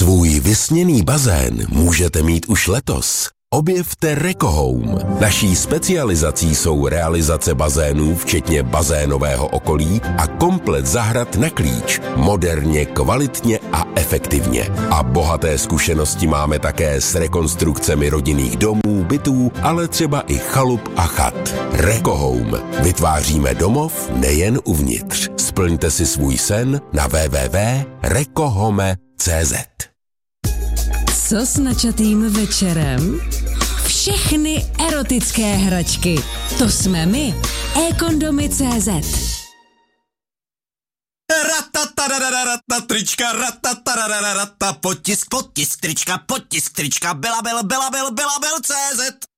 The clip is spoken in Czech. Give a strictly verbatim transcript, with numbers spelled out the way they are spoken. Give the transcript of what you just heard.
Svůj vysněný bazén můžete mít už letos. Objevte Reko Home. Naší specializací jsou realizace bazénů, včetně bazénového okolí a komplet zahrad na klíč. Moderně, kvalitně a efektivně. A bohaté zkušenosti máme také s rekonstrukcemi rodinných domů, bytů, ale třeba i chalup a chat. Reko Home. Vytváříme domov nejen uvnitř. Splňte si svůj sen na w w w tečka rekohome tečka c z. Co s načatým večerem? Všechny erotické hračky. To jsme my. ekondomy tečka cé zet. Ratatarararata, trička, ratatarararata, potisk, potisk, trička, potisk, trička, Bela Bel, Bela Bel, Bela Bel, C Z.